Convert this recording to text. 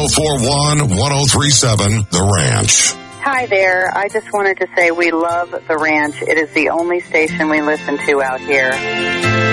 1041-1037, The Ranch. Hi there. I just wanted to say we love The Ranch. It is the only station we listen to out here.